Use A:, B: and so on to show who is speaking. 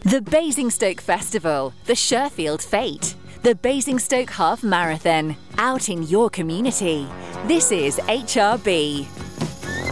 A: The Basingstoke Festival, the Sherfield Fete, the Basingstoke Half Marathon, out in your community. This is HRB.